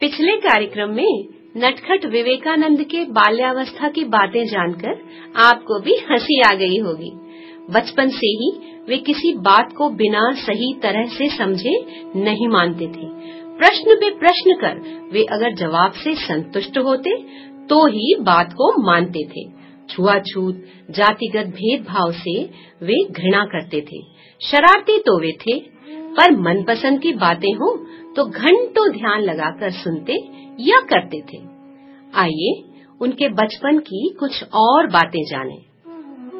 पिछले कार्यक्रम में नटखट विवेकानंद के बाल्यावस्था की बातें जानकर आपको भी हंसी आ गई होगी। बचपन से ही वे किसी बात को बिना सही तरह से समझे नहीं मानते थे। प्रश्न पे प्रश्न कर वे अगर जवाब से संतुष्ट होते तो ही बात को मानते थे। छुआछूत, जातिगत भेदभाव से वे घृणा करते थे। शरारती तो वे थे, पर मनपसंद की बातें हो तो घंटों ध्यान लगाकर सुनते या करते थे। आइए उनके बचपन की कुछ और बातें जानें।